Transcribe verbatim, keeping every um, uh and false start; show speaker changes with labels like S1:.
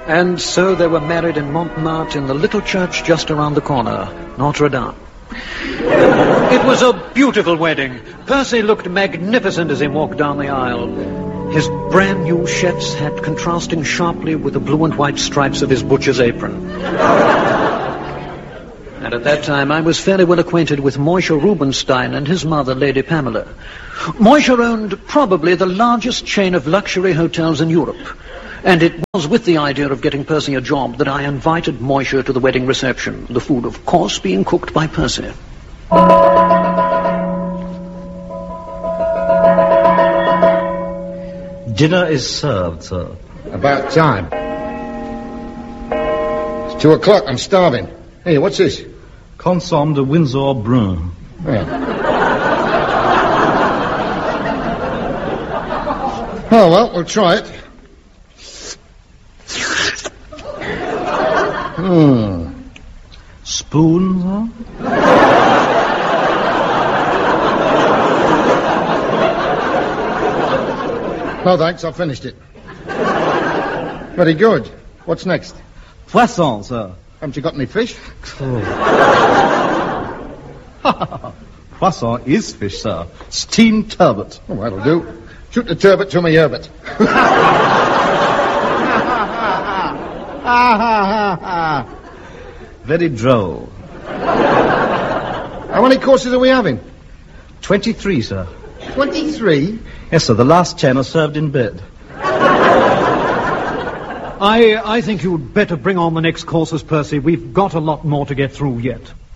S1: And so they were married in Montmartre in the little church just around the corner, Notre Dame. It was a beautiful wedding. Percy looked magnificent as he walked down the aisle. His brand new chef's hat contrasting sharply with the blue and white stripes of his butcher's apron. And at that time, I was fairly well acquainted with Moishe Rubenstein and his mother, Lady Pamela. Moishe owned probably the largest chain of luxury hotels in Europe. And it was with the idea of getting Percy a job that I invited Moishe to the wedding reception, the food, of course, being cooked by Percy.
S2: Dinner is served, sir.
S3: About time. It's two o'clock. I'm starving. Hey, what's this?
S2: Consomme de Windsor Brun.
S3: Yeah. Oh, well, we'll try it. Hmm.
S2: Spoon, sir?
S3: No, thanks. I've finished it. Very good. What's next?
S2: Poisson, sir.
S3: Haven't you got any fish?
S2: Poisson is fish, sir. Steamed turbot.
S3: Oh, that'll do. Shoot the turbot to me, Herbert.
S2: Very droll.
S3: How many courses are we having?
S2: Twenty-three, sir.
S3: Twenty-three?
S2: Yes, sir. The last ten are served in bed.
S1: I, I think you'd better bring on the next courses, Percy. We've got a lot more to get through yet.